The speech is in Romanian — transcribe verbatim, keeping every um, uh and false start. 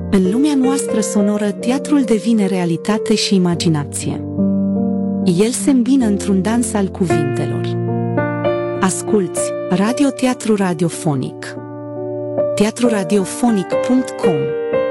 În lumea noastră sonoră, teatrul devine realitate și imaginație. El se îmbină într-un dans al cuvintelor. Asculți Radioteatru Radiofonic. teatru radiofonic punct com